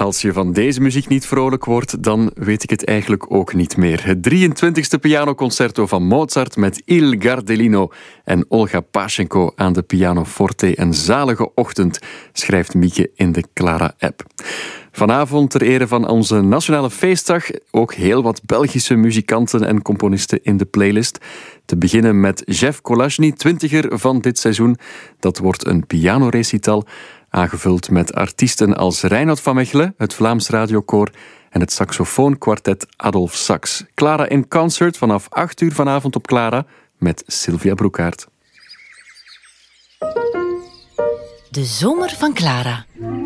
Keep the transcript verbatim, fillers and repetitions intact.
Als je van deze muziek niet vrolijk wordt, dan weet ik het eigenlijk ook niet meer. Het drieëntwintigste pianoconcerto van Mozart met Il Gardellino en Olga Pashenko aan de pianoforte. Een zalige ochtend, schrijft Mieke in de Clara-app. Vanavond ter ere van onze nationale feestdag ook heel wat Belgische muzikanten en componisten in de playlist. Te beginnen met Jeff Kolachny, twintiger van dit seizoen. Dat wordt een pianorecital, aangevuld met artiesten als Reinoud van Mechelen, het Vlaams Radiokoor en het saxofoonkwartet Adolf Sax. Clara in Concert vanaf acht uur vanavond op Clara met Sylvia Broekaert. De zomer van Clara.